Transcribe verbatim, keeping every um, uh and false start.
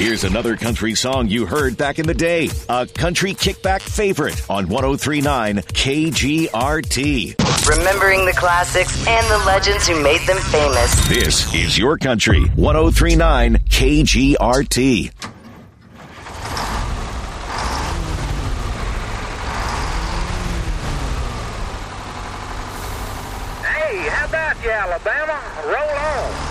Here's another country song you heard back in the day. A country kickback favorite on one oh three point nine K G R T. Remembering the classics and the legends who made them famous. This is your country. one oh three point nine K G R T. Hey, how about you, Alabama? Roll on.